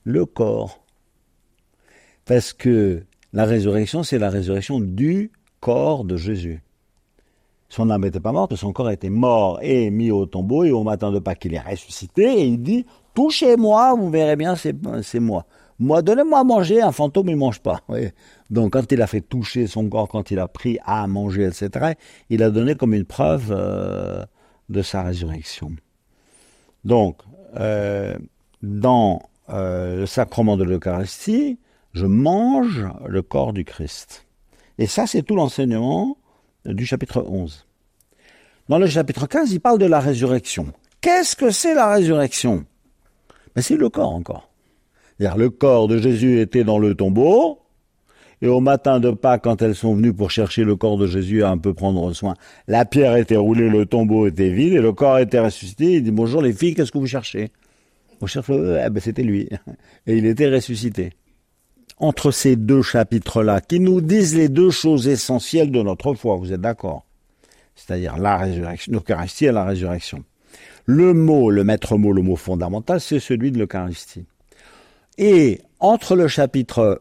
le corps. Parce que la résurrection, c'est la résurrection du corps de Jésus. Son âme n'était pas morte, son corps était mort et mis au tombeau, et au matin de Pâques, il est ressuscité, et il dit, touchez-moi, vous verrez bien, c'est moi. Moi, donnez-moi à manger, un fantôme, il ne mange pas. Oui. Donc, quand il a fait toucher son corps, quand il a pris à manger, etc., il a donné comme une preuve de sa résurrection. Donc, dans le sacrement de l'Eucharistie, je mange le corps du Christ. Et ça, c'est tout l'enseignement du chapitre 11. Dans le chapitre 15, il parle de la résurrection. Qu'est-ce que c'est la résurrection? Ben, c'est le corps encore. C'est-à-dire, le corps de Jésus était dans le tombeau, et au matin de Pâques, quand elles sont venues pour chercher le corps de Jésus à un peu prendre soin, la pierre était roulée, le tombeau était vide, et le corps était ressuscité. Il dit, bonjour les filles, qu'est-ce que vous cherchez? On cherche c'était lui. Et il était ressuscité. Entre ces deux chapitres-là, qui nous disent les deux choses essentielles de notre foi, vous êtes d'accord? C'est-à-dire la résurrection, l'Eucharistie et la résurrection. Le mot, le maître mot, le mot fondamental, c'est celui de l'Eucharistie. Et entre le chapitre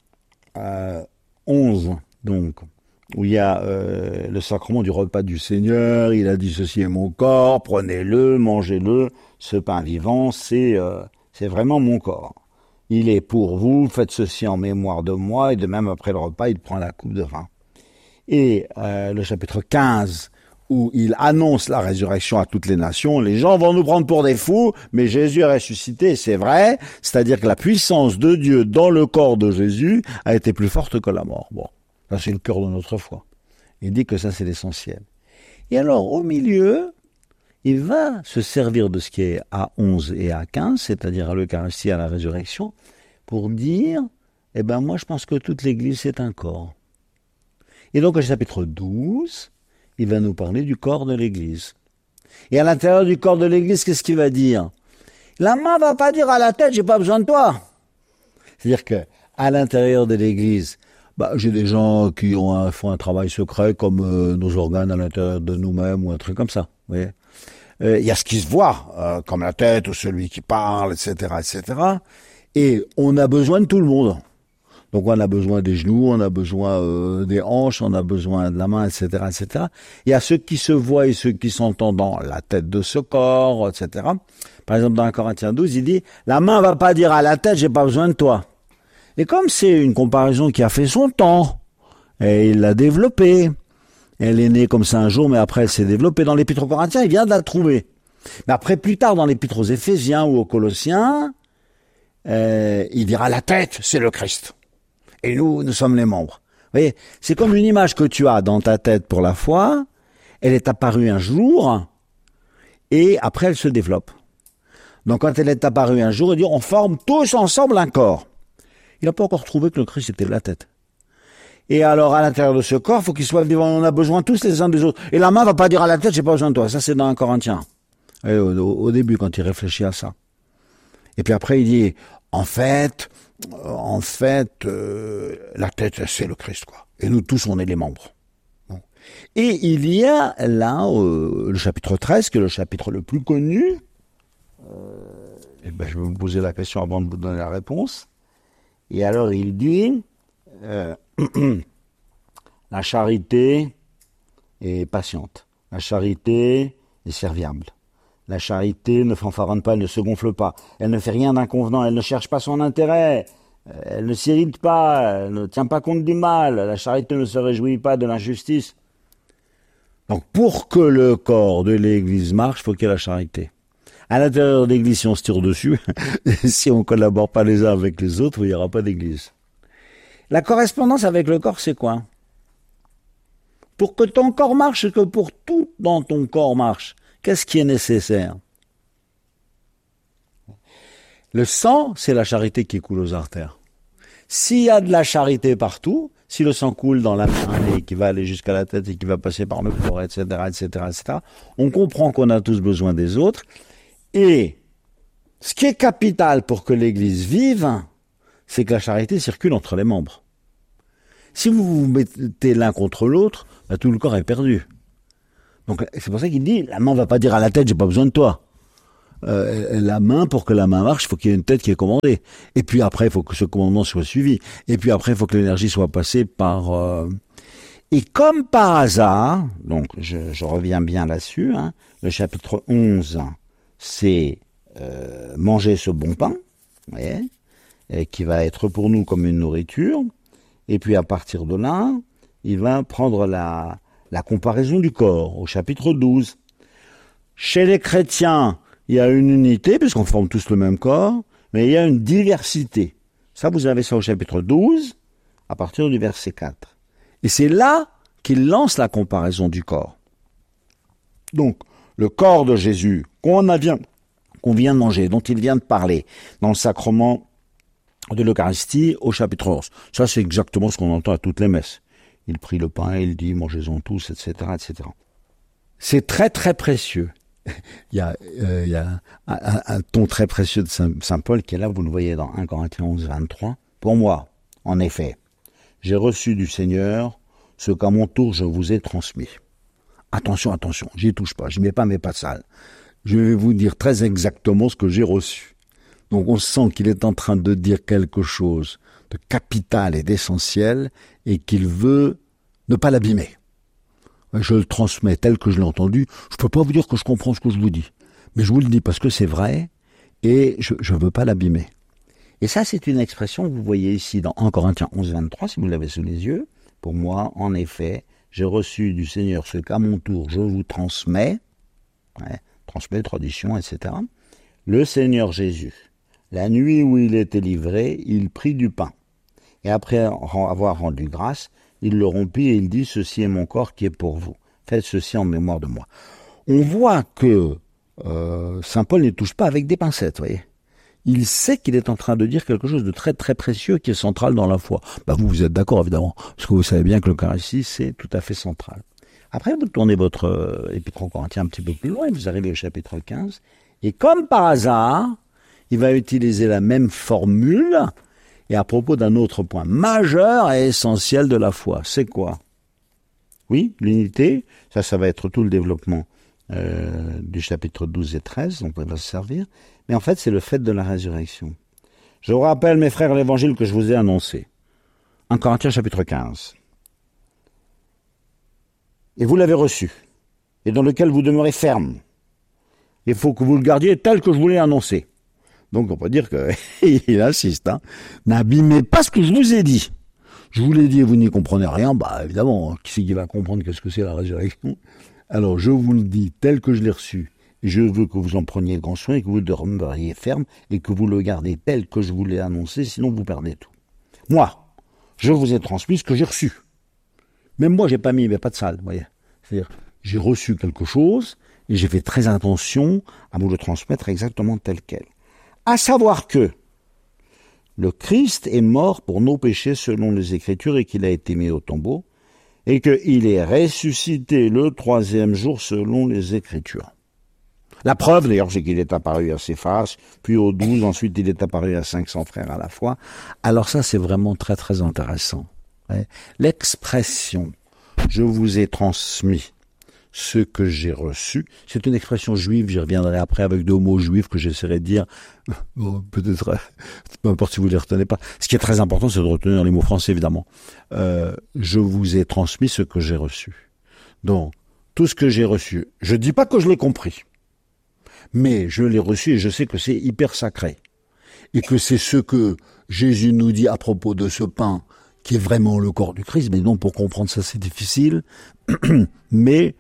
11, donc, où il y a le sacrement du repas du Seigneur, il a dit ceci est mon corps, prenez-le, mangez-le, ce pain vivant, c'est vraiment mon corps. Il est pour vous, faites ceci en mémoire de moi, et de même après le repas, il prend la coupe de vin. Et le chapitre 15, où il annonce la résurrection à toutes les nations, les gens vont nous prendre pour des fous, mais Jésus est ressuscité, c'est vrai, c'est-à-dire que la puissance de Dieu dans le corps de Jésus a été plus forte que la mort. Bon, ça c'est le cœur de notre foi. Il dit que ça c'est l'essentiel. Et alors, au milieu, il va se servir de ce qui est à 11 et à 15, c'est-à-dire à l'Eucharistie, à la résurrection, pour dire, moi je pense que toute l'Église c'est un corps. Et donc au chapitre 12, il va nous parler du corps de l'Église. Et à l'intérieur du corps de l'Église, qu'est-ce qu'il va dire? La main va pas dire à la tête, j'ai pas besoin de toi. C'est-à-dire que à l'intérieur de l'Église, j'ai des gens qui font un travail secret comme nos organes à l'intérieur de nous-mêmes ou un truc comme ça. Vous voyez? Il y a ce qui se voit, comme la tête ou celui qui parle, etc., etc. Et on a besoin de tout le monde. Donc on a besoin des genoux, on a besoin des hanches, on a besoin de la main, etc., etc. Il y a ceux qui se voient et ceux qui s'entendent dans la tête de ce corps, etc. Par exemple, dans 1 Corinthiens 12, il dit « La main va pas dire à la tête, j'ai pas besoin de toi ». Et comme c'est une comparaison qui a fait son temps, et il l'a développée, elle est née comme ça un jour, mais après elle s'est développée. Dans l'Épître aux Corinthiens, il vient de la trouver. Mais après, plus tard, dans l'Épître aux Éphésiens ou aux Colossiens, il dira la tête, c'est le Christ. Et nous sommes les membres. Vous voyez, c'est comme une image que tu as dans ta tête pour la foi. Elle est apparue un jour, et après elle se développe. Donc quand elle est apparue un jour, il dit on forme tous ensemble un corps. Il n'a pas encore trouvé que le Christ était la tête. Et alors, à l'intérieur de ce corps, il faut qu'il soit vivant. On a besoin tous les uns des autres. Et la main va pas dire à la tête, j'ai pas besoin de toi. Ça, c'est dans 1 Corinthiens. Au début, quand il réfléchit à ça. Et puis après, il dit, en fait, la tête, c'est le Christ, quoi. Et nous tous, on est les membres. Bon. Et il y a là, le chapitre 13, qui est le chapitre le plus connu. Je vais vous poser la question avant de vous donner la réponse. Et alors, il dit... la charité est patiente. La charité est serviable. La charité ne fanfaronne pas, elle ne se gonfle pas. Elle ne fait rien d'inconvenant, elle ne cherche pas son intérêt. Elle ne s'irrite pas, elle ne tient pas compte du mal. La charité ne se réjouit pas de l'injustice. Donc pour que le corps de l'Église marche, il faut qu'il y ait la charité. À l'intérieur de l'Église, si on se tire dessus, si on ne collabore pas les uns avec les autres, il n'y aura pas d'Église. La correspondance avec le corps, c'est quoi? Pour que ton corps marche, que pour tout dans ton corps marche, qu'est-ce qui est nécessaire? Le sang, c'est la charité qui coule aux artères. S'il y a de la charité partout, si le sang coule dans la main et qui va aller jusqu'à la tête et qui va passer par le corps, etc., etc., etc., on comprend qu'on a tous besoin des autres. Et ce qui est capital pour que l'Église vive, c'est que la charité circule entre les membres. Si vous vous mettez l'un contre l'autre, tout le corps est perdu. Donc c'est pour ça qu'il dit, la main ne va pas dire à la tête, j'ai pas besoin de toi. la main, pour que la main marche, il faut qu'il y ait une tête qui est commandée. Et puis après, il faut que ce commandement soit suivi. Et puis après, il faut que l'énergie soit passée par... Et comme par hasard, donc je reviens bien là-dessus, hein, le chapitre 11, c'est manger ce bon pain, vous voyez, qui va être pour nous comme une nourriture. Et puis à partir de là, il va prendre la comparaison du corps, au chapitre 12. Chez les chrétiens, il y a une unité, puisqu'on forme tous le même corps, mais il y a une diversité. Ça, vous avez ça au chapitre 12, à partir du verset 4. Et c'est là qu'il lance la comparaison du corps. Donc, le corps de Jésus, qu'on vient de manger, dont il vient de parler, dans le sacrement de l'Eucharistie, au chapitre 11. Ça, c'est exactement ce qu'on entend à toutes les messes. Il prit le pain et il dit, mangez-en tous, etc., etc. C'est très, très précieux. Il y a un ton très précieux de Saint Paul qui est là, vous le voyez dans 1 Corinthiens 11, 23. Pour moi, en effet, j'ai reçu du Seigneur ce qu'à mon tour je vous ai transmis. Attention, j'y touche pas, je mets pas mes pas sales. Je vais vous dire très exactement ce que j'ai reçu. Donc on sent qu'il est en train de dire quelque chose de capital et d'essentiel et qu'il veut ne pas l'abîmer. Je le transmets tel que je l'ai entendu. Je peux pas vous dire que je comprends ce que je vous dis. Mais je vous le dis parce que c'est vrai et je veux pas l'abîmer. Et ça, c'est une expression que vous voyez ici dans 1 Corinthiens 11, 23, si vous l'avez sous les yeux. Pour moi, en effet, j'ai reçu du Seigneur ce qu'à mon tour je vous transmets. Transmets, tradition, etc. Le Seigneur Jésus, la nuit où il était livré, il prit du pain. Et après avoir rendu grâce, il le rompit et il dit, ceci est mon corps qui est pour vous. Faites ceci en mémoire de moi. On voit que Saint Paul ne touche pas avec des pincettes, voyez. Il sait qu'il est en train de dire quelque chose de très très précieux qui est central dans la foi. Vous êtes d'accord évidemment, parce que vous savez bien que l'Eucharistie c'est tout à fait central. Après vous tournez votre épître aux Corinthiens un petit peu plus loin, vous arrivez au chapitre 15, et comme par hasard, il va utiliser la même formule, et à propos d'un autre point majeur et essentiel de la foi. C'est quoi? Oui, l'unité, ça va être tout le développement du chapitre 12 et 13, donc on va se servir. Mais en fait, c'est le fait de la résurrection. Je vous rappelle, mes frères, l'évangile que je vous ai annoncé. 1 Corinthiens chapitre 15. Et vous l'avez reçu, et dans lequel vous demeurez ferme. Il faut que vous le gardiez tel que je vous l'ai annoncé. Donc on peut dire qu'il insiste. N'abîmez pas ce que je vous ai dit. Je vous l'ai dit et vous n'y comprenez rien. Évidemment, qui c'est qui va comprendre qu'est-ce que c'est la résurrection? Alors je vous le dis tel que je l'ai reçu. Je veux que vous en preniez grand soin et que vous demeuriez ferme et que vous le gardez tel que je vous l'ai annoncé, sinon vous perdez tout. Moi, je vous ai transmis ce que j'ai reçu. Même moi, j'ai pas mis, mais pas de salle, vous voyez. C'est-à-dire, j'ai reçu quelque chose et j'ai fait très attention à vous le transmettre exactement tel quel. À savoir que le Christ est mort pour nos péchés selon les Écritures et qu'il a été mis au tombeau et qu'il est ressuscité le 3e jour selon les Écritures. La preuve, d'ailleurs, c'est qu'il est apparu à Céphas, puis aux 12, ensuite il est apparu à 500 frères à la fois. Alors ça, c'est vraiment très très intéressant. L'expression « je vous ai transmis ce que j'ai reçu », c'est une expression juive, j'y reviendrai après avec 2 mots juifs que j'essaierai de dire, peut-être, peu importe si vous ne les retenez pas. Ce qui est très important, c'est de retenir les mots français, évidemment. Je vous ai transmis ce que j'ai reçu. Donc, tout ce que j'ai reçu, je ne dis pas que je l'ai compris. Mais je l'ai reçu et je sais que c'est hyper sacré. Et que c'est ce que Jésus nous dit à propos de ce pain, qui est vraiment le corps du Christ. Mais non, pour comprendre ça, c'est difficile. Mais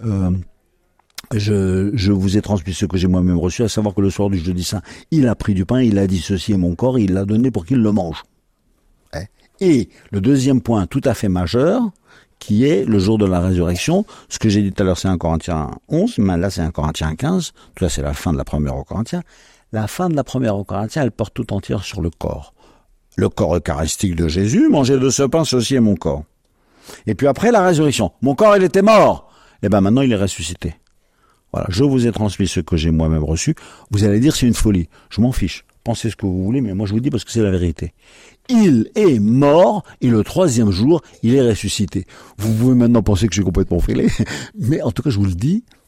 je vous ai transmis ce que j'ai moi-même reçu, à savoir que le soir du jeudi saint, il a pris du pain, il a dit ceci est mon corps, et il l'a donné pour qu'il le mange. Et le deuxième point tout à fait majeur, qui est le jour de la résurrection. Ce que j'ai dit tout à l'heure, c'est 1 Corinthiens 11, mais là, c'est 1 Corinthiens 15. Tout ça, c'est la fin de la première aux Corinthiens. La fin de la première aux Corinthiens, elle porte tout entière sur le corps. Le corps eucharistique de Jésus, mangez de ce pain, ceci est mon corps. Et puis après, la résurrection. Mon corps, il était mort. Et maintenant, il est ressuscité. Voilà, je vous ai transmis ce que j'ai moi-même reçu. Vous allez dire, c'est une folie. Je m'en fiche. Pensez ce que vous voulez, mais moi, je vous dis parce que c'est la vérité. Il est mort, et le 3e jour, il est ressuscité. Vous pouvez maintenant penser que je suis complètement fêlé, mais en tout cas, je vous le dis,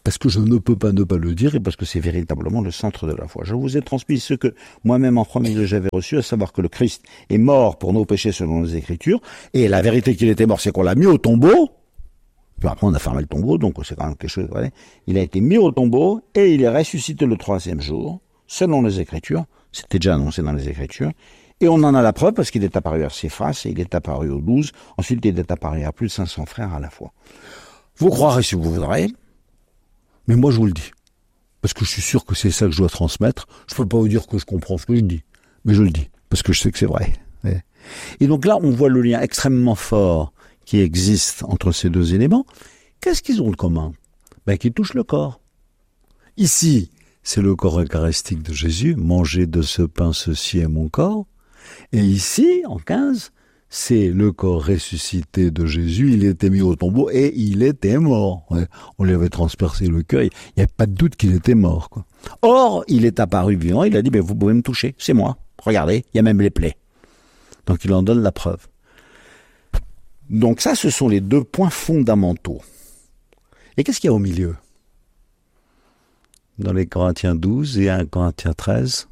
parce que je ne peux pas ne pas le dire et parce que c'est véritablement le centre de la foi. Je vous ai transmis ce que moi-même en premier lieu j'avais reçu, à savoir que le Christ est mort pour nos péchés selon les Écritures, et la vérité qu'il était mort, c'est qu'on l'a mis au tombeau. Puis après on a fermé le tombeau, donc c'est quand même quelque chose. Ouais. Il a été mis au tombeau et il est ressuscité le 3e jour, selon les Écritures. C'était déjà annoncé dans les Écritures. Et on en a la preuve parce qu'il est apparu à Céphas et il est apparu aux 12. Ensuite, il est apparu à plus de 500 frères à la fois. Vous croirez si vous voudrez, mais moi je vous le dis. Parce que je suis sûr que c'est ça que je dois transmettre. Je ne peux pas vous dire que je comprends ce que je dis, mais je le dis, parce que je sais que c'est vrai. Et donc là, on voit le lien extrêmement fort qui existe entre ces deux éléments. Qu'est-ce qu'ils ont de commun? Qu'ils touchent le corps. Ici, c'est le corps eucharistique de Jésus. Mangez de ce pain, ceci est mon corps. Et ici, en 15, c'est le corps ressuscité de Jésus. Il était mis au tombeau et il était mort. Ouais, on lui avait transpercé le cœur. Il n'y a pas de doute qu'il était mort, quoi. Or, il est apparu vivant. Il a dit, vous pouvez me toucher. C'est moi. Regardez, il y a même les plaies. Donc, il en donne la preuve. Donc ça, ce sont les deux points fondamentaux. Et qu'est-ce qu'il y a au milieu? Dans les Corinthiens 12 et 1 Corinthiens 13,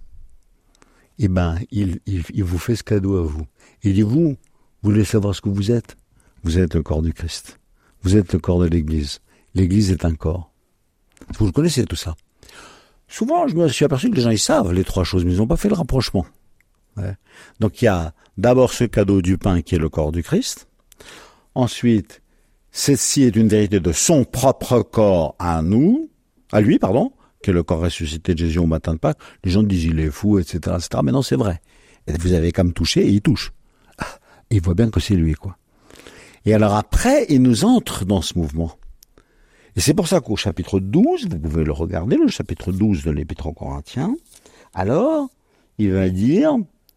il vous fait ce cadeau à vous. Il dit, vous voulez savoir ce que vous êtes? Vous êtes le corps du Christ. Vous êtes le corps de l'Église. L'Église est un corps. Vous connaissez tout ça. Souvent, je me suis aperçu que les gens, ils savent les trois choses, mais ils n'ont pas fait le rapprochement. Ouais. Donc il y a d'abord ce cadeau du pain qui est le corps du Christ. Ensuite, celle-ci est une vérité de son propre corps à lui, qui est le corps ressuscité de Jésus au matin de Pâques. Les gens disent il est fou, etc., etc. Mais non, c'est vrai. Et vous avez qu'à me toucher et il touche. Et il voit bien que c'est lui, quoi. Et alors après, il nous entre dans ce mouvement. Et c'est pour ça qu'au chapitre 12, vous pouvez le regarder, le chapitre 12 de l'Épître aux Corinthiens, alors, il va dire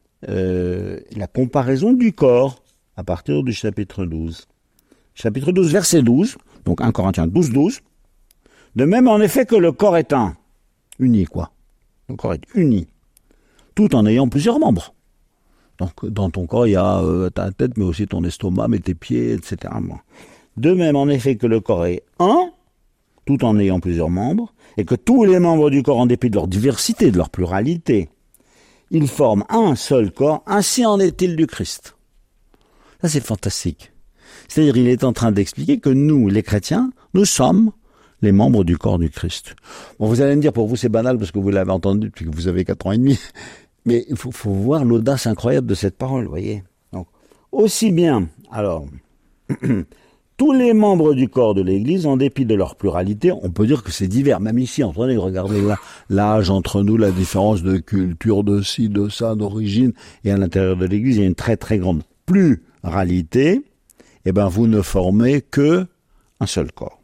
la comparaison du corps à partir du chapitre 12. Chapitre 12, verset 12, donc 1 Corinthiens 12, 12. De même, en effet, que le corps est un. Uni, quoi. Le corps est uni. Tout en ayant plusieurs membres. Donc, dans ton corps, il y a ta tête, mais aussi ton estomac, mais tes pieds, etc. De même, en effet, que le corps est un, tout en ayant plusieurs membres, et que tous les membres du corps, en dépit de leur diversité, de leur pluralité, ils forment un seul corps, ainsi en est-il du Christ. Ça, c'est fantastique. C'est-à-dire, il est en train d'expliquer que nous, les chrétiens, nous sommes les membres du corps du Christ. Bon, vous allez me dire, pour vous, c'est banal parce que vous l'avez entendu depuis que vous avez 4 ans et demi. Mais il faut voir l'audace incroyable de cette parole, vous voyez. Donc, aussi bien, alors, tous les membres du corps de l'Église, en dépit de leur pluralité, on peut dire que c'est divers. Même ici, regardez l'âge entre nous, la différence de culture, de ci, de ça, d'origine. Et à l'intérieur de l'Église, il y a une très très grande pluralité. Vous ne formez que un seul corps.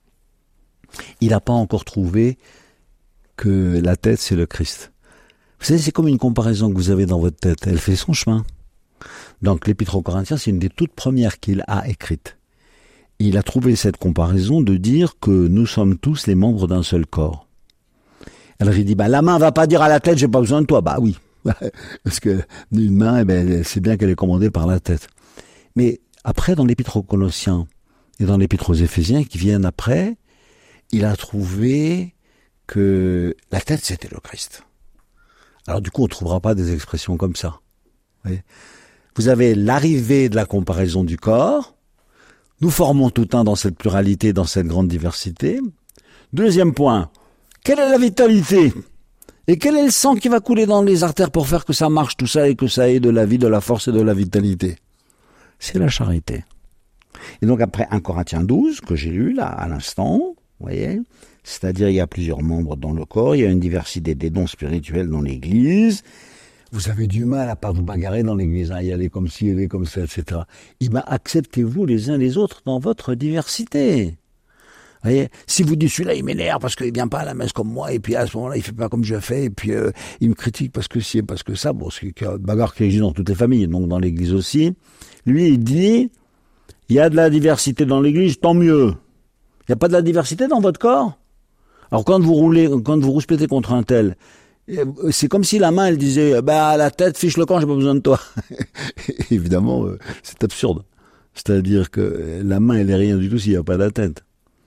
Il n'a pas encore trouvé que la tête, c'est le Christ. Vous savez, c'est comme une comparaison que vous avez dans votre tête. Elle fait son chemin. Donc, l'Épître aux Corinthiens, c'est une des toutes premières qu'il a écrites. Il a trouvé cette comparaison de dire que nous sommes tous les membres d'un seul corps. Alors, il dit, la main va pas dire à la tête, j'ai pas besoin de toi. Oui. Parce que une main, c'est bien qu'elle est commandée par la tête. Mais après, dans l'Épître aux Colossiens et dans l'Épître aux Éphésiens qui viennent après, il a trouvé que la tête, c'était le Christ. Alors du coup, on ne trouvera pas des expressions comme ça. Vous avez l'arrivée de la comparaison du corps. Nous formons tout un dans cette pluralité, dans cette grande diversité. Deuxième point, quelle est la vitalité? Et quel est le sang qui va couler dans les artères pour faire que ça marche tout ça et que ça ait de la vie, de la force et de la vitalité? C'est la charité. Et donc après 1 Corinthiens 12, que j'ai lu là à l'instant, vous voyez, c'est-à-dire il y a plusieurs membres dans le corps, il y a une diversité des dons spirituels dans l'Église. Vous avez du mal à pas vous bagarrer dans l'Église, y aller comme ci, y aller comme ça, etc. Acceptez-vous les uns les autres dans votre diversité. Vous voyez, si vous dites celui-là il m'énerve parce qu'il vient pas à la messe comme moi, et puis à ce moment-là il fait pas comme je fais, et puis il me critique parce que ci et parce que ça, c'est une bagarre qui existe dans toutes les familles, donc dans l'Église aussi. Lui il dit, il y a de la diversité dans l'Église, tant mieux. Il n'y a pas de la diversité dans votre corps? Alors quand vous rouspétez contre un tel, c'est comme si la main elle disait la tête fiche le camp, j'ai pas besoin de toi. Évidemment, c'est absurde. C'est-à-dire que la main elle est rien du tout s'il n'y a pas la tête.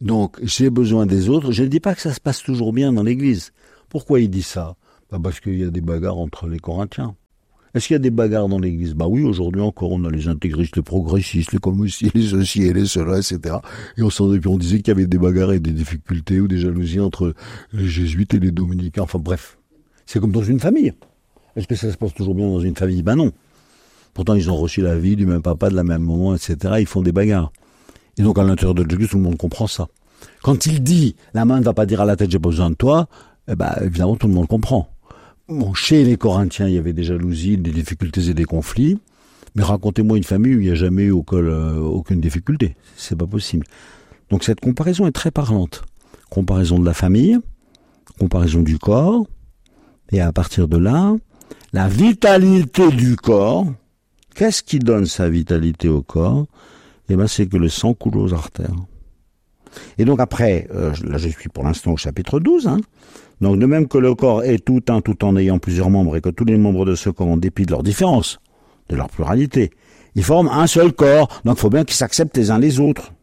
Donc, j'ai besoin des autres. Je ne dis pas que ça se passe toujours bien dans l'église. Pourquoi il dit ça? Parce qu'il y a des bagarres entre les Corinthiens. Est-ce qu'il y a des bagarres dans l'église? Oui, aujourd'hui encore, on a les intégristes, les progressistes, les communistes, les ceci et les cela, etc. Et on disait qu'il y avait des bagarres et des difficultés ou des jalousies entre les jésuites et les dominicains. Enfin bref, c'est comme dans une famille. Est-ce que ça se passe toujours bien dans une famille? Non. Pourtant, ils ont reçu la vie du même papa, de la même maman, etc. Ils font des bagarres. Et donc, à l'intérieur de l'église, tout le monde comprend ça. Quand il dit, la main ne va pas dire à la tête, j'ai pas besoin de toi, évidemment, tout le monde comprend. Bon, chez les Corinthiens, il y avait des jalousies, des difficultés et des conflits. Mais racontez-moi une famille où il n'y a jamais eu aucune difficulté. C'est pas possible. Donc, cette comparaison est très parlante. Comparaison de la famille, comparaison du corps. Et à partir de là, la vitalité du corps, qu'est-ce qui donne sa vitalité au corps? C'est que le sang coule aux artères. Et donc après, là je suis pour l'instant au chapitre 12, Donc de même que le corps est tout un, tout en ayant plusieurs membres, et que tous les membres de ce corps, en dépit de leurs différences, de leur pluralité, ils forment un seul corps, donc il faut bien qu'ils s'acceptent les uns les autres.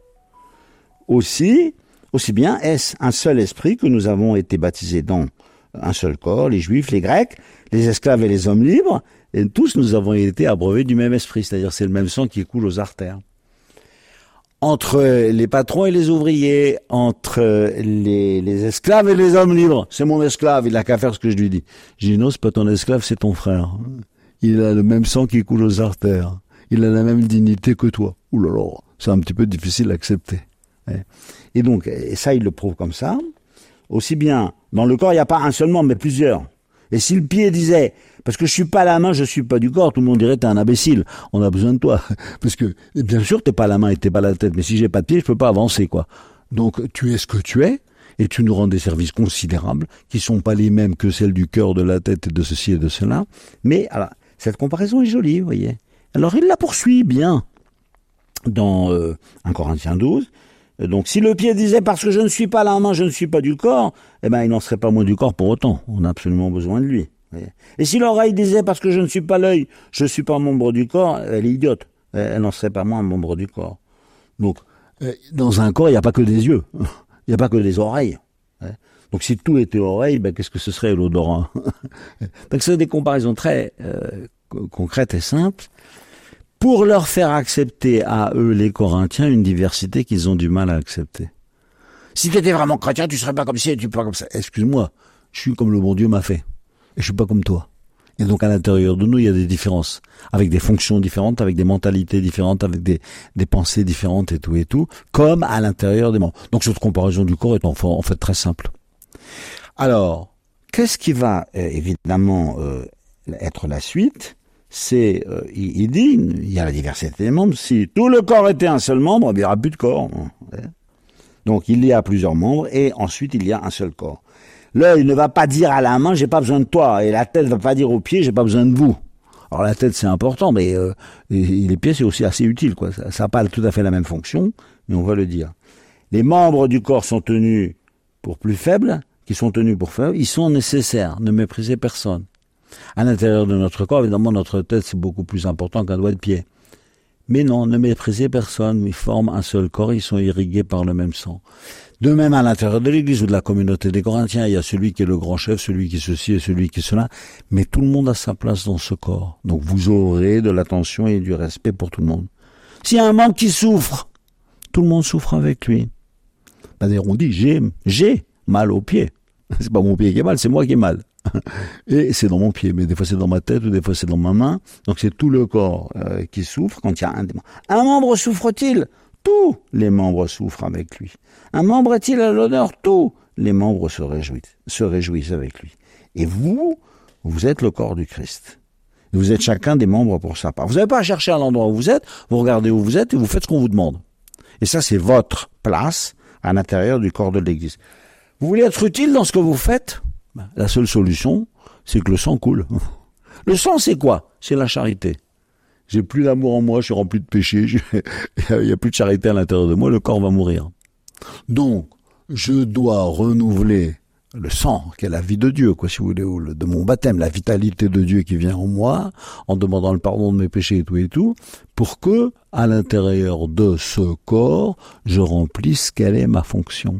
Aussi bien est-ce un seul esprit que nous avons été baptisés dans un seul corps, les Juifs, les Grecs, les esclaves et les hommes libres, et tous nous avons été abreuvés du même esprit, c'est-à-dire c'est le même sang qui coule aux artères. Entre les patrons et les ouvriers, entre les esclaves et les hommes libres, c'est mon esclave, il n'a qu'à faire ce que je lui dis. J'ai dit non, c'est pas ton esclave, c'est ton frère. Il a le même sang qui coule aux artères. Il a la même dignité que toi. Ouh là là, c'est un petit peu difficile à accepter. Et donc, et ça, il le prouve comme ça. Aussi bien, dans le corps, il n'y a pas un seul membre, mais plusieurs. Et si le pied disait, parce que je suis pas la main, je suis pas du corps, tout le monde dirait t'es un imbécile, on a besoin de toi. Parce que, bien sûr, t'es pas la main et t'es pas la tête, mais si j'ai pas de pied, je peux pas avancer, quoi. Donc, tu es ce que tu es, et tu nous rends des services considérables, qui sont pas les mêmes que celles du cœur, de la tête et de ceci et de cela. Mais, alors, cette comparaison est jolie, vous voyez. Alors, il la poursuit bien dans 1 Corinthiens 12. Donc, si le pied disait, parce que je ne suis pas la main, je ne suis pas du corps, il n'en serait pas moins du corps pour autant. On a absolument besoin de lui. Et si l'oreille disait, parce que je ne suis pas l'œil, je ne suis pas membre du corps, elle est idiote. Elle n'en serait pas moins un membre du corps. Donc, dans un corps, il n'y a pas que des yeux. Il n'y a pas que des oreilles. Donc, si tout était oreille, qu'est-ce que ce serait l'odorat? Donc, c'est des comparaisons très concrètes et simples, pour leur faire accepter à eux, les Corinthiens, une diversité qu'ils ont du mal à accepter. Si tu étais vraiment chrétien, tu serais pas comme ci et tu pas comme ça. Excuse-moi, je suis comme le bon Dieu m'a fait. Et je suis pas comme toi. Et donc à l'intérieur de nous, il y a des différences. Avec des fonctions différentes, avec des mentalités différentes, avec des pensées différentes et tout, comme à l'intérieur des membres. Donc cette comparaison du corps est en fait très simple. Alors, qu'est-ce qui va évidemment être la suite? C'est, il dit, il y a la diversité des membres. Si tout le corps était un seul membre, il n'y aura plus de corps. Donc il y a plusieurs membres et ensuite il y a un seul corps. L'œil ne va pas dire à la main, j'ai pas besoin de toi, et la tête ne va pas dire aux pieds, j'ai pas besoin de vous. Alors la tête c'est important, mais les pieds c'est aussi assez utile, quoi. Ça n'a pas tout à fait la même fonction, mais on va le dire. Les membres du corps sont tenus pour plus faibles, qui sont tenus pour faibles, ils sont nécessaires, ne méprisez personne. À l'intérieur de notre corps, évidemment, notre tête, c'est beaucoup plus important qu'un doigt de pied. Mais non, ne méprisez personne, ils forment un seul corps, ils sont irrigués par le même sang. De même, à l'intérieur de l'église ou de la communauté des Corinthiens, il y a celui qui est le grand chef, celui qui est ceci et celui qui est cela, mais tout le monde a sa place dans ce corps. Donc vous aurez de l'attention et du respect pour tout le monde. S'il y a un membre qui souffre, tout le monde souffre avec lui. D'ailleurs, on dit, j'ai mal au pied. C'est pas mon pied qui est mal, c'est moi qui ai mal. Et c'est dans mon pied, mais des fois c'est dans ma tête ou des fois c'est dans ma main. Donc c'est tout le corps qui souffre quand il y a un des membres. Un membre souffre-t-il? Tous les membres souffrent avec lui. Un membre est-il à l'honneur? Tous les membres se réjouissent avec lui. Et vous êtes le corps du Christ. Vous êtes chacun des membres pour sa part. Vous n'avez pas à chercher à l'endroit où vous êtes, vous regardez où vous êtes et vous faites ce qu'on vous demande. Et ça c'est votre place à l'intérieur du corps de l'Église. Vous voulez être utile dans ce que vous faites? La seule solution, c'est que le sang coule. Le sang, c'est quoi? C'est la charité. J'ai plus d'amour en moi, je suis rempli de péché, il n'y a plus de charité à l'intérieur de moi, le corps va mourir. Donc, je dois renouveler le sang, qui est la vie de Dieu, quoi, si vous voulez, ou de mon baptême, la vitalité de Dieu qui vient en moi, en demandant le pardon de mes péchés et tout, pour que, à l'intérieur de ce corps, je remplisse quelle est ma fonction.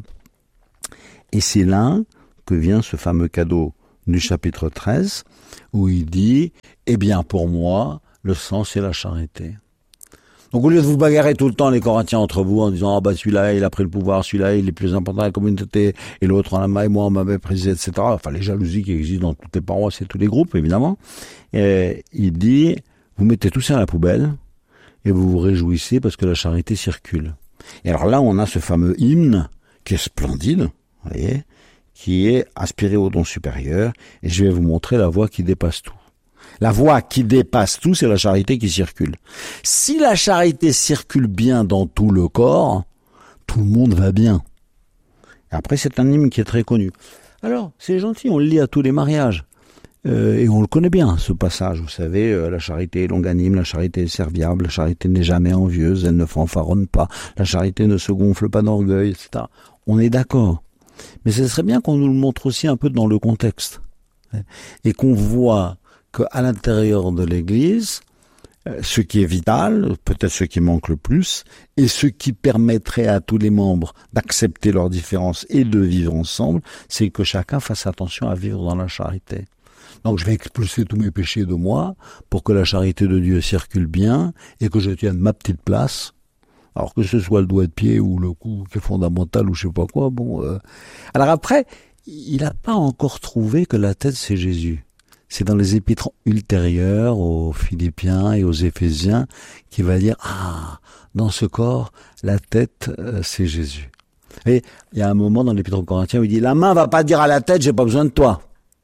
Et c'est là que vient ce fameux cadeau du chapitre 13, où il dit, eh bien, pour moi, le sang, c'est la charité. Donc au lieu de vous bagarrer tout le temps les Corinthiens entre vous en disant celui-là il a pris le pouvoir, celui-là il est plus important dans la communauté et l'autre en a marre et moi on m'a méprisé, etc. Enfin les jalousies qui existent dans toutes les paroisses et tous les groupes évidemment. Et il dit vous mettez tout ça à la poubelle et vous vous réjouissez parce que la charité circule. Et alors là on a ce fameux hymne qui est splendide, vous voyez, qui est aspiré au don supérieur et je vais vous montrer la voie qui dépasse tout. La voie qui dépasse tout, c'est la charité qui circule. Si la charité circule bien dans tout le corps, tout le monde va bien. Et après, c'est un hymne qui est très connu. Alors, c'est gentil, on le lit à tous les mariages. Et on le connaît bien, ce passage. Vous savez, la charité est longanime, la charité est serviable, la charité n'est jamais envieuse, elle ne fanfaronne pas, la charité ne se gonfle pas d'orgueil, etc. On est d'accord. Mais ce serait bien qu'on nous le montre aussi un peu dans le contexte. Et qu'on voit qu'à l'intérieur de l'Église, ce qui est vital, peut-être ce qui manque le plus, et ce qui permettrait à tous les membres d'accepter leurs différences et de vivre ensemble, c'est que chacun fasse attention à vivre dans la charité. Donc je vais expulser tous mes péchés de moi pour que la charité de Dieu circule bien et que je tienne ma petite place. Alors que ce soit le doigt de pied ou le cou qui est fondamental ou je sais pas quoi, bon. Alors après, il n'a pas encore trouvé que la tête c'est Jésus. C'est dans les épîtres ultérieures aux Philippiens et aux Éphésiens qu'il va dire dans ce corps la tête c'est Jésus. Et il y a un moment dans l'épître aux Corinthiens où il dit la main va pas dire à la tête j'ai pas besoin de toi.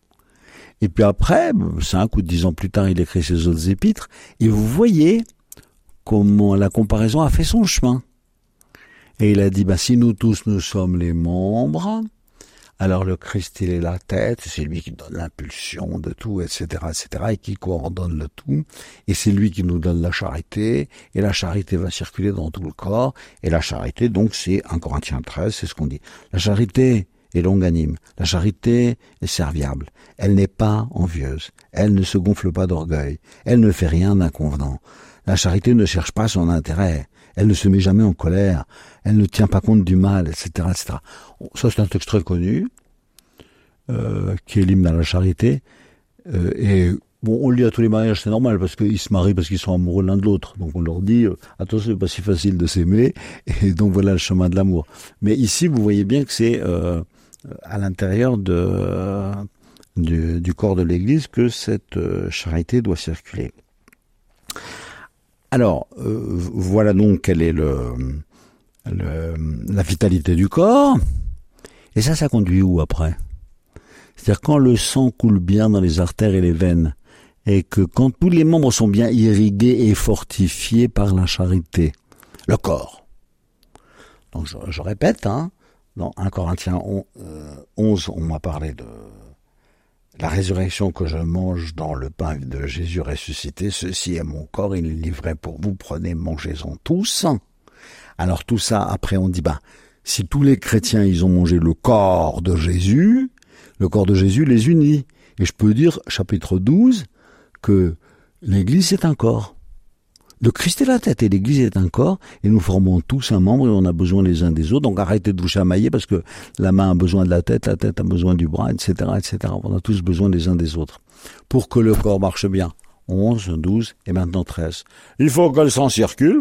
Et puis après 5 ou 10 ans plus tard il écrit ses autres épîtres et vous voyez comment la comparaison a fait son chemin. Et il a dit si nous tous nous sommes les membres, alors le Christ, il est la tête, c'est lui qui donne l'impulsion de tout, etc., et qui coordonne le tout. Et c'est lui qui nous donne la charité, et la charité va circuler dans tout le corps. Et la charité, donc, c'est 1 Corinthiens 13, c'est ce qu'on dit. La charité est longanime, la charité est serviable, elle n'est pas envieuse, elle ne se gonfle pas d'orgueil, elle ne fait rien d'inconvenant. La charité ne cherche pas son intérêt. Elle ne se met jamais en colère, elle ne tient pas compte du mal, etc., etc. Ça, c'est un texte très connu, qui est l'hymne à la charité. Et bon, on le lit à tous les mariages, c'est normal, parce qu'ils se marient parce qu'ils sont amoureux l'un de l'autre. Donc on leur dit, attention, c'est pas si facile de s'aimer, et donc voilà le chemin de l'amour. Mais ici, vous voyez bien que c'est à l'intérieur du corps de l'Église que cette charité doit circuler. Alors, voilà donc quelle est la vitalité du corps. Et ça conduit où après? C'est-à-dire quand le sang coule bien dans les artères et les veines, et que quand tous les membres sont bien irrigués et fortifiés par la charité, le corps. Donc je répète, dans 1 Corinthiens 11, on m'a parlé de la résurrection que je mange dans le pain de Jésus ressuscité, ceci est mon corps, il est livré pour vous, prenez, mangez-en tous. Alors tout ça, après on dit, si tous les chrétiens, ils ont mangé le corps de Jésus les unit. Et je peux dire, chapitre 12, que l'Église c'est un corps. Le Christ est la tête et l'Église est un corps et nous formons tous un membre et on a besoin les uns des autres. Donc arrêtez de vous chamailler parce que la main a besoin de la tête a besoin du bras, etc., etc. On a tous besoin les uns des autres pour que le corps marche bien. 11, 12 et maintenant 13. Il faut que le sang circule.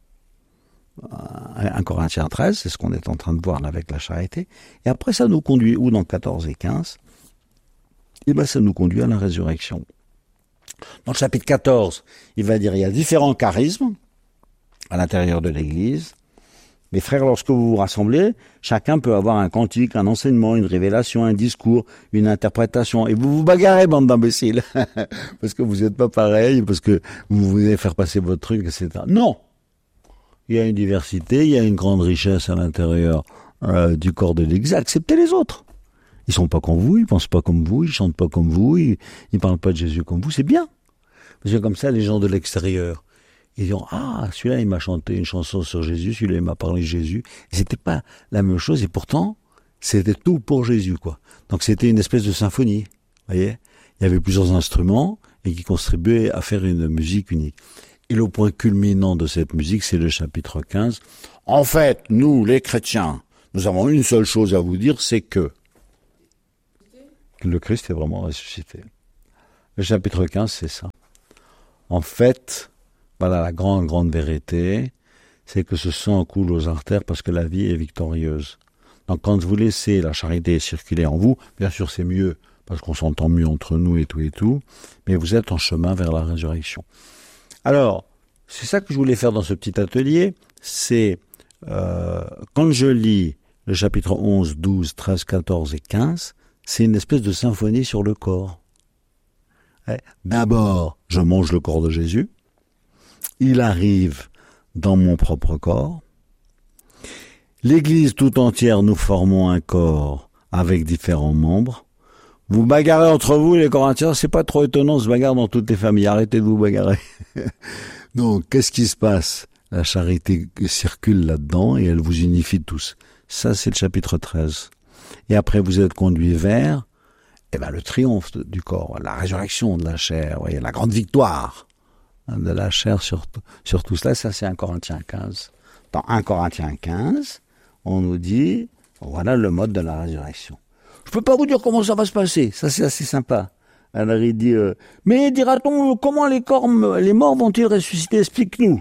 1 Corinthiens 13, c'est ce qu'on est en train de voir là avec la charité. Et après ça nous conduit où dans 14 et 15 ça nous conduit à la résurrection. Dans le chapitre 14, il va dire il y a différents charismes à l'intérieur de l'Église. Mes frères, lorsque vous vous rassemblez, chacun peut avoir un cantique, un enseignement, une révélation, un discours, une interprétation. Et vous vous bagarrez, bande d'imbéciles, parce que vous n'êtes pas pareil, parce que vous voulez faire passer votre truc, etc. Non! Il y a une diversité, il y a une grande richesse à l'intérieur du corps de l'Église. Acceptez les autres. Ils sont pas comme vous, ils pensent pas comme vous, ils chantent pas comme vous, ils parlent pas de Jésus comme vous, c'est bien. Parce que comme ça, les gens de l'extérieur, ils diront, celui-là, il m'a chanté une chanson sur Jésus, celui-là, il m'a parlé de Jésus. Et c'était pas la même chose, et pourtant, C'était tout pour Jésus, quoi. Donc c'était une espèce de symphonie, voyez. Il y avait plusieurs instruments et qui contribuaient à faire une musique unique. Et le point culminant de cette musique, c'est le chapitre 15. En fait, nous, les chrétiens, nous avons une seule chose à vous dire, c'est que le Christ est vraiment ressuscité. Le chapitre 15, c'est ça. En fait, voilà la grande vérité, c'est que ce sang coule aux artères parce que la vie est victorieuse. Donc quand vous laissez la charité circuler en vous, bien sûr c'est mieux, parce qu'on s'entend mieux entre nous et tout, mais vous êtes en chemin vers la résurrection. Alors, c'est ça que je voulais faire dans ce petit atelier, c'est quand je lis le chapitre 11, 12, 13, 14 et 15, c'est une espèce de symphonie sur le corps. D'abord, je mange le corps de Jésus, il arrive dans mon propre corps, l'Église tout entière, nous formons un corps avec différents membres. Vous bagarrez entre vous, les Corinthiens, c'est pas trop étonnant, on se bagarre dans toutes les familles, arrêtez de vous bagarrer. Donc, qu'est-ce qui se passe? La charité circule là-dedans et elle vous unifie tous. Ça, c'est le chapitre 13. Et après, vous êtes conduits vers le triomphe du corps, la résurrection de la chair, voyez, la grande victoire de la chair sur tout cela. Ça, c'est 1 Corinthiens 15. Dans 1 Corinthiens 15, on nous dit, voilà le mode de la résurrection. Je peux pas vous dire comment ça va se passer, ça c'est assez sympa. Alors il dit, mais dira-t-on, comment les morts vont-ils ressusciter? Explique-nous.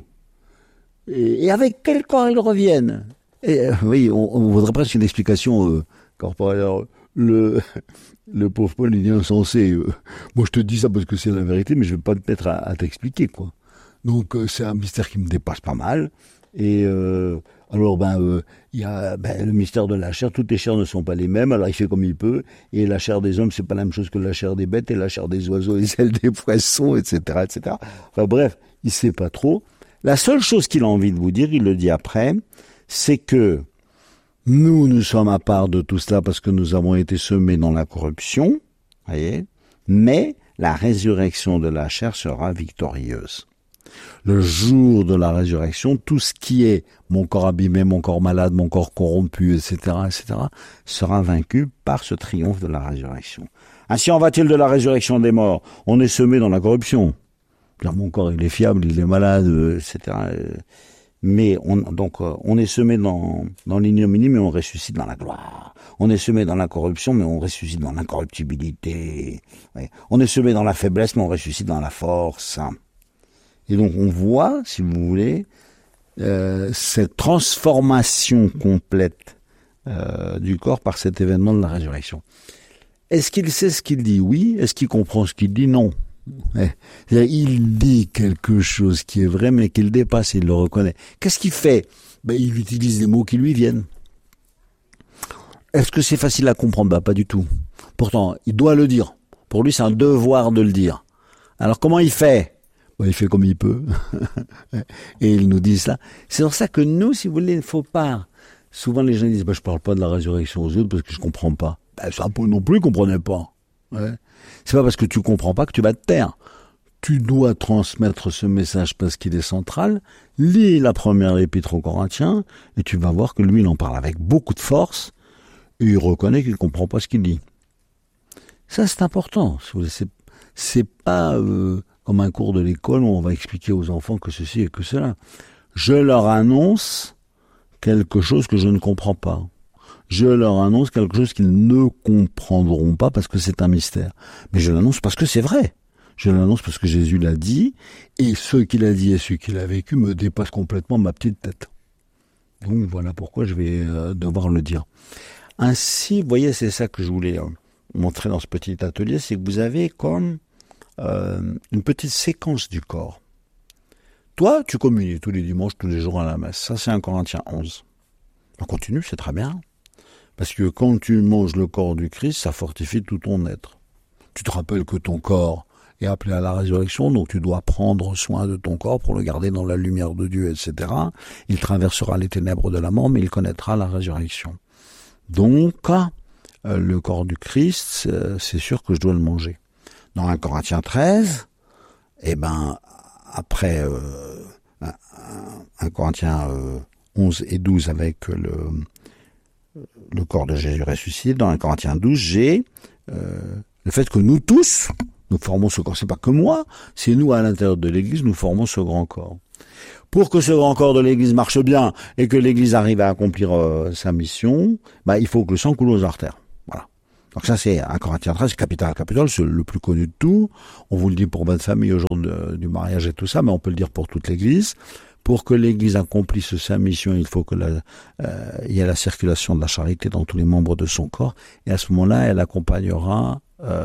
Et avec quel corps ils reviennent? Et, oui, on voudrait presque une explication corporelle. Alors, le pauvre Paul, il est insensé. Moi je te dis ça parce que c'est la vérité, mais je vais pas te mettre à t'expliquer, quoi. Donc c'est un mystère qui me dépasse pas mal. Et alors il y a le mystère de la chair, toutes les chairs ne sont pas les mêmes, alors il fait comme il peut, et la chair des hommes c'est pas la même chose que la chair des bêtes, et la chair des oiseaux et celle des poissons, etc., etc. Enfin bref, il sait pas trop. La seule chose qu'il a envie de vous dire, il le dit après, c'est que nous sommes à part de tout cela parce que nous avons été semés dans la corruption, voyez, mais la résurrection de la chair sera victorieuse. Le jour de la résurrection, tout ce qui est mon corps abîmé, mon corps malade, mon corps corrompu, etc., sera vaincu par ce triomphe de la résurrection. Ainsi en va-t-il de la résurrection des morts. On est semé dans la corruption. Mon corps, il est fiable, il est malade, etc. Mais on est semé dans l'ignominie, mais on ressuscite dans la gloire. On est semé dans la corruption, mais on ressuscite dans l'incorruptibilité. On est semé dans la faiblesse, mais on ressuscite dans la force. Et donc on voit, si vous voulez, cette transformation complète du corps par cet événement de la résurrection. Est-ce qu'il sait ce qu'il dit? Oui. Est-ce qu'il comprend ce qu'il dit? Non. Il dit quelque chose qui est vrai, mais qu'il dépasse, il le reconnaît. Qu'est-ce qu'il fait? Il utilise des mots qui lui viennent. Est-ce que c'est facile à comprendre? Pas du tout. Pourtant, il doit le dire. Pour lui, c'est un devoir de le dire. Alors comment il fait? Il fait comme il peut. Et il nous dit ça. C'est pour ça que nous, si vous voulez, il ne faut pas. Souvent, les gens disent, je parle pas de la résurrection aux autres parce que je comprends pas. Ça non plus, comprenez pas. Ouais. C'est pas parce que tu comprends pas que tu vas te taire. Tu dois transmettre ce message parce qu'il est central. Lis la première épître aux Corinthiens et tu vas voir que lui, il en parle avec beaucoup de force et il reconnaît qu'il comprend pas ce qu'il dit. Ça, c'est important. C'est pas comme un cours de l'école où on va expliquer aux enfants que ceci et que cela. Je leur annonce quelque chose que je ne comprends pas. Je leur annonce quelque chose qu'ils ne comprendront pas parce que c'est un mystère. Mais je l'annonce parce que c'est vrai. Je l'annonce parce que Jésus l'a dit, et ce qu'il a dit et ce qu'il a vécu me dépassent complètement ma petite tête. Donc voilà pourquoi je vais devoir le dire. Ainsi, vous voyez, c'est ça que je voulais montrer dans ce petit atelier, c'est que vous avez comme une petite séquence du corps. Toi, tu communies tous les dimanches, tous les jours à la messe. Ça, c'est 1 Corinthiens 11. On continue, c'est très bien. Parce que quand tu manges le corps du Christ, ça fortifie tout ton être. Tu te rappelles que ton corps est appelé à la résurrection, donc tu dois prendre soin de ton corps pour le garder dans la lumière de Dieu, etc. Il traversera les ténèbres de la mort, mais il connaîtra la résurrection. Donc, le corps du Christ, c'est sûr que je dois le manger. Dans 1 Corinthiens 13, après 1 Corinthiens 11 et 12 avec le corps de Jésus ressuscité. Dans 1 Corinthiens 12, j'ai le fait que nous tous, nous formons ce corps. C'est pas que moi, c'est nous à l'intérieur de l'Église, nous formons ce grand corps. Pour que ce grand corps de l'Église marche bien et que l'Église arrive à accomplir sa mission, il faut que le sang coule aux artères. Voilà. Donc ça, c'est 1 Corinthiens 13, capital, c'est le plus connu de tout. On vous le dit pour votre famille au jour du mariage et tout ça, mais on peut le dire pour toute l'Église. Pour que l'Église accomplisse sa mission, il faut que il y ait la circulation de la charité dans tous les membres de son corps. Et à ce moment-là, elle accomplira,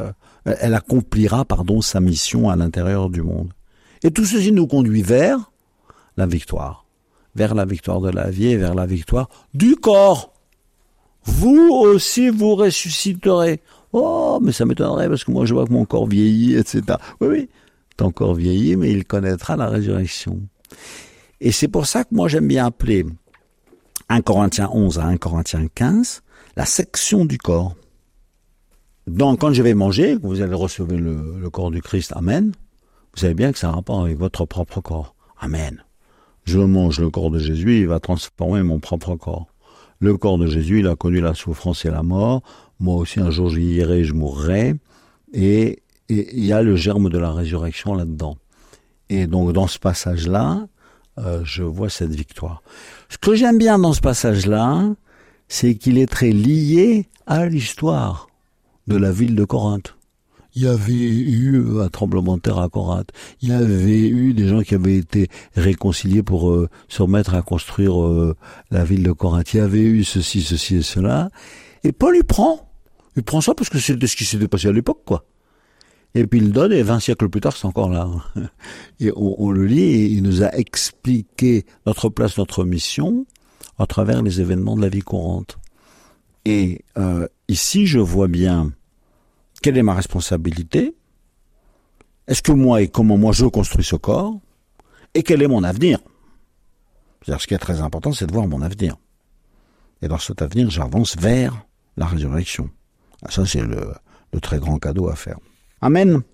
sa mission à l'intérieur du monde. Et tout ceci nous conduit vers la victoire de la vie et vers la victoire du corps. Vous aussi, vous ressusciterez. Oh, mais ça m'étonnerait parce que moi, je vois que mon corps vieillit, etc. Oui, ton corps vieillit, mais il connaîtra la résurrection. Et c'est pour ça que moi, j'aime bien appeler 1 Corinthiens 11 à 1 Corinthiens 15 la section du corps. Donc, quand je vais manger, vous allez recevoir le corps du Christ, amen, vous savez bien que ça a un rapport avec votre propre corps. Amen. Je mange le corps de Jésus, il va transformer mon propre corps. Le corps de Jésus, il a connu la souffrance et la mort. Moi aussi, un jour, j'y irai, je mourrai. Et il y a le germe de la résurrection là-dedans. Et donc, dans ce passage-là, je vois cette victoire. Ce que j'aime bien dans ce passage-là, c'est qu'il est très lié à l'histoire de la ville de Corinthe. Il y avait eu un tremblement de terre à Corinthe. Il y avait eu des gens qui avaient été réconciliés pour se remettre à construire la ville de Corinthe. Il y avait eu ceci et cela. Et Paul, il prend ça parce que c'était ce qui s'était passé à l'époque, quoi. Et puis il le donne, et 20 siècles plus tard, c'est encore là. Et on le lit, et il nous a expliqué notre place, notre mission, à travers les événements de la vie courante. Et ici, je vois bien quelle est ma responsabilité, est-ce que moi et comment moi je construis ce corps, et quel est mon avenir. C'est-à-dire, ce qui est très important, c'est de voir mon avenir. Et dans cet avenir, j'avance vers la résurrection. Ça, c'est le très grand cadeau à faire. Amen.